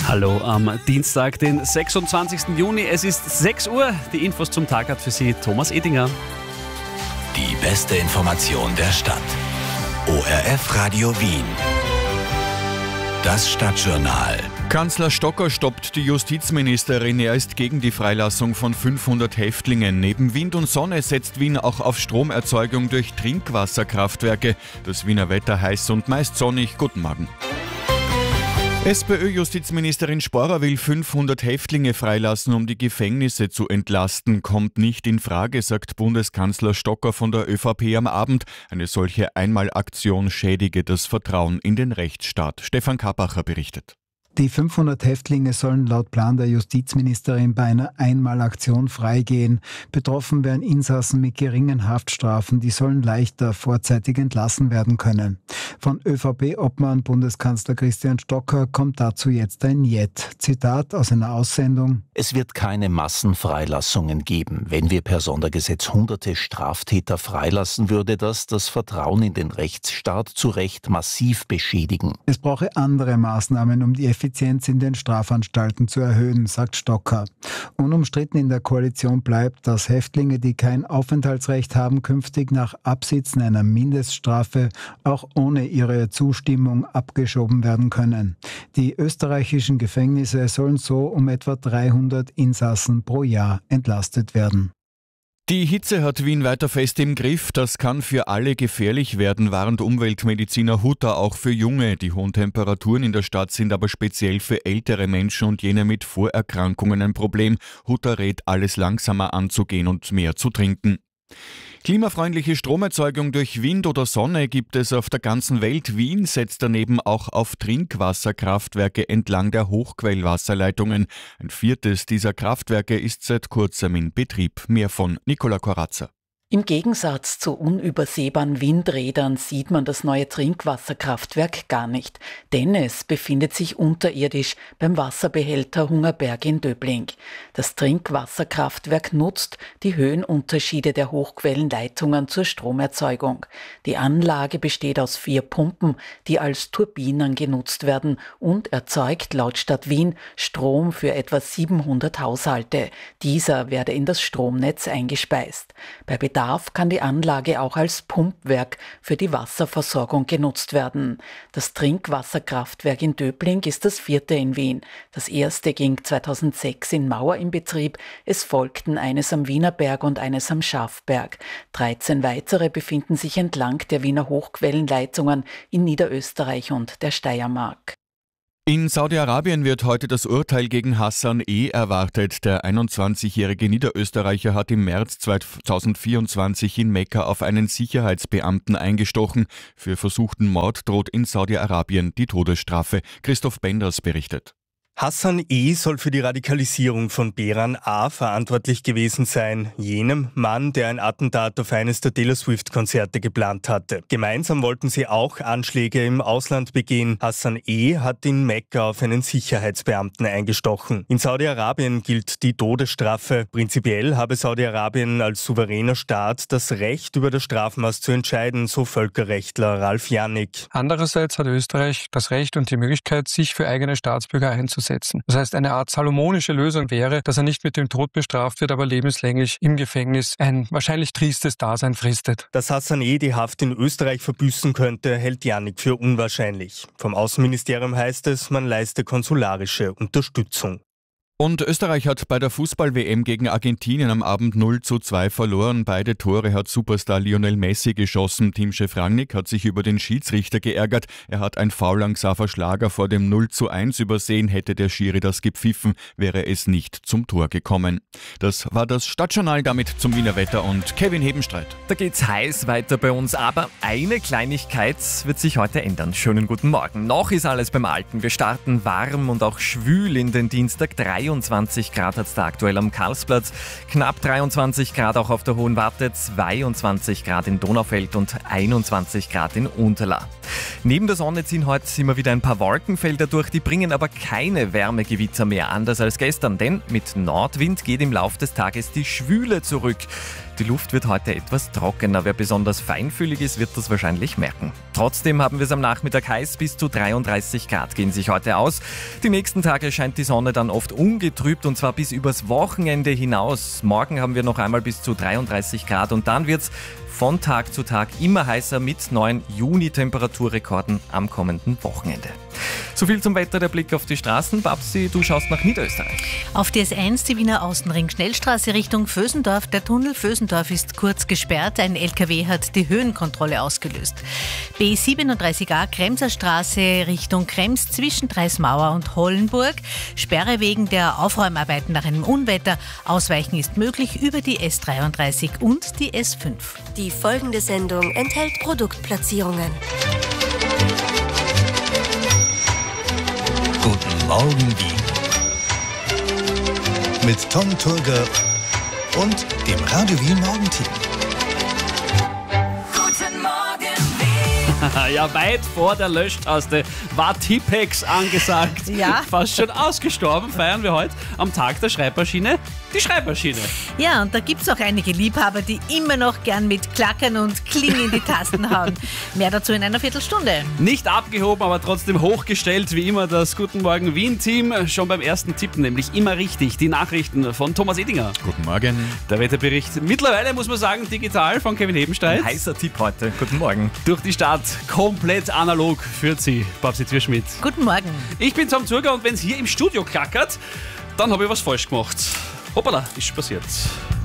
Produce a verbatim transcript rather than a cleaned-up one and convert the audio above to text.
Hallo am Dienstag, den sechsundzwanzigsten Juni. Es ist sechs Uhr. Die Infos zum Tag hat für Sie Thomas Edinger. Die beste Information der Stadt. O R F Radio Wien. Das Stadtjournal. Kanzler Stocker stoppt die Justizministerin. Er ist gegen die Freilassung von fünfhundert Häftlingen. Neben Wind und Sonne setzt Wien auch auf Stromerzeugung durch Trinkwasserkraftwerke. Das Wiener Wetter heiß und meist sonnig. Guten Morgen. SPÖ-Justizministerin Sporrer will fünfhundert Häftlinge freilassen, um die Gefängnisse zu entlasten. Kommt nicht in Frage, sagt Bundeskanzler Stocker von der ÖVP am Abend. Eine solche Einmalaktion schädige das Vertrauen in den Rechtsstaat. Stefan Kapacher berichtet. Die fünfhundert Häftlinge sollen laut Plan der Justizministerin bei einer Einmalaktion freigehen. Betroffen wären Insassen mit geringen Haftstrafen, die sollen leichter vorzeitig entlassen werden können. Von ÖVP-Obmann Bundeskanzler Christian Stocker kommt dazu jetzt ein Jet. Zitat aus einer Aussendung: Es wird keine Massenfreilassungen geben. Wenn wir per Sondergesetz hunderte Straftäter freilassen, würde das das Vertrauen in den Rechtsstaat zu Recht massiv beschädigen. Es brauche andere Maßnahmen, um die Effizienz in den Strafanstalten zu erhöhen, sagt Stocker. Unumstritten in der Koalition bleibt, dass Häftlinge, die kein Aufenthaltsrecht haben, künftig nach Absitzen einer Mindeststrafe auch ohne ihre Zustimmung abgeschoben werden können. Die österreichischen Gefängnisse sollen so um etwa dreihundert Insassen pro Jahr entlastet werden. Die Hitze hat Wien weiter fest im Griff. Das kann für alle gefährlich werden, warnt Umweltmediziner Hutter, auch für Junge. Die hohen Temperaturen in der Stadt sind aber speziell für ältere Menschen und jene mit Vorerkrankungen ein Problem. Hutter rät, alles langsamer anzugehen und mehr zu trinken. Klimafreundliche Stromerzeugung durch Wind oder Sonne gibt es auf der ganzen Welt. Wien setzt daneben auch auf Trinkwasserkraftwerke entlang der Hochquellwasserleitungen. Ein viertes dieser Kraftwerke ist seit kurzem in Betrieb. Mehr von Nicola Corazza. Im Gegensatz zu unübersehbaren Windrädern sieht man das neue Trinkwasserkraftwerk gar nicht, denn es befindet sich unterirdisch beim Wasserbehälter Hungerberg in Döbling. Das Trinkwasserkraftwerk nutzt die Höhenunterschiede der Hochquellenleitungen zur Stromerzeugung. Die Anlage besteht aus vier Pumpen, die als Turbinen genutzt werden und erzeugt laut Stadt Wien Strom für etwa siebenhundert Haushalte. Dieser werde in das Stromnetz eingespeist. Bei Bedarf kann die Anlage auch als Pumpwerk für die Wasserversorgung genutzt werden. Das Trinkwasserkraftwerk in Döbling ist das vierte in Wien. Das erste ging zweitausendsechs in Mauer in Betrieb. Es folgten eines am Wienerberg und eines am Schafberg. dreizehn weitere befinden sich entlang der Wiener Hochquellenleitungen in Niederösterreich und der Steiermark. In Saudi-Arabien wird heute das Urteil gegen Hassan E. erwartet. Der einundzwanzigjährige Niederösterreicher hat im März zweitausendvierundzwanzig in Mekka auf einen Sicherheitsbeamten eingestochen. Für versuchten Mord droht in Saudi-Arabien die Todesstrafe. Christoph Benders berichtet. Hassan E. soll für die Radikalisierung von Beran A. verantwortlich gewesen sein, jenem Mann, der ein Attentat auf eines der Taylor Swift-Konzerte geplant hatte. Gemeinsam wollten sie auch Anschläge im Ausland begehen. Hassan E. hat in Mekka auf einen Sicherheitsbeamten eingestochen. In Saudi-Arabien gilt die Todesstrafe. Prinzipiell habe Saudi-Arabien als souveräner Staat das Recht, über das Strafmaß zu entscheiden, so Völkerrechtler Ralf Jannik. Andererseits hat Österreich das Recht und die Möglichkeit, sich für eigene Staatsbürger einzusetzen. Das heißt, eine Art salomonische Lösung wäre, dass er nicht mit dem Tod bestraft wird, aber lebenslänglich im Gefängnis ein wahrscheinlich tristes Dasein fristet. Dass Hassan E. die Haft in Österreich verbüßen könnte, hält Jannik für unwahrscheinlich. Vom Außenministerium heißt es, man leiste konsularische Unterstützung. Und Österreich hat bei der Fußball-W M gegen Argentinien am Abend null zu zwei verloren. Beide Tore hat Superstar Lionel Messi geschossen. Teamchef Rangnick hat sich über den Schiedsrichter geärgert. Er hat ein Foul an Xaver Schlager vor dem null zu eins übersehen. Hätte der Schiri das gepfiffen, wäre es nicht zum Tor gekommen. Das war das Stadtjournal, damit zum Wiener Wetter und Kevin Hebenstreit. Da geht's heiß weiter bei uns, aber eine Kleinigkeit wird sich heute ändern. Schönen guten Morgen. Noch ist alles beim Alten. Wir starten warm und auch schwül in den Dienstag. zweiundzwanzig Grad hat es da aktuell am Karlsplatz, knapp dreiundzwanzig Grad auch auf der Hohen Warte, zweiundzwanzig Grad in Donaufeld und einundzwanzig Grad in Unterlaa. Neben der Sonne ziehen heute immer wieder ein paar Wolkenfelder durch, die bringen aber keine Wärmegewitter mehr, anders als gestern, denn mit Nordwind geht im Laufe des Tages die Schwüle zurück. Die Luft wird heute etwas trockener. Wer besonders feinfühlig ist, wird das wahrscheinlich merken. Trotzdem haben wir es am Nachmittag heiß. Bis zu dreiunddreißig Grad gehen sich heute aus. Die nächsten Tage scheint die Sonne dann oft ungetrübt und zwar bis übers Wochenende hinaus. Morgen haben wir noch einmal bis zu dreiunddreißig Grad und dann wird es von Tag zu Tag immer heißer mit neuen Juni-Temperaturrekorden am kommenden Wochenende. So viel zum Wetter, der Blick auf die Straßen. Babsi, du schaust nach Niederösterreich. Auf D S eins die Wiener Außenring-Schnellstraße Richtung Vösendorf. Der Tunnel Vösendorf ist kurz gesperrt. Ein L K W hat die Höhenkontrolle ausgelöst. B siebenunddreißig A Kremser Straße Richtung Krems zwischen Dreismauer und Hollenburg. Sperre wegen der Aufräumarbeiten nach einem Unwetter. Ausweichen ist möglich über die S dreiunddreißig und die S fünf. Die folgende Sendung enthält Produktplatzierungen. Guten Morgen Wien. Mit Tom Turger und dem Radio Wien Morgenteam. Guten Morgen, Wien. Ja, weit vor der Löschtaste war Tipex angesagt. Ja. Fast schon ausgestorben, feiern wir heute am Tag der Schreibmaschine die Schreibmaschine. Ja, und da gibt es auch einige Liebhaber, die immer noch gern mit Klackern und Kling in die Tasten hauen. Mehr dazu in einer Viertelstunde. Nicht abgehoben, aber trotzdem hochgestellt, wie immer das Guten Morgen Wien-Team. Schon beim ersten Tippen, nämlich immer richtig. Die Nachrichten von Thomas Edinger. Guten Morgen. Der Wetterbericht mittlerweile, muss man sagen, digital von Kevin Hebenstein. Ein heißer Tipp heute. Guten Morgen. Durch die Stadt, komplett analog führt sie Babsi Zwirschmidt. Guten Morgen. Ich bin Tom Zurger und wenn es hier im Studio klackert, dann habe ich was falsch gemacht. Hoppala, ist passiert.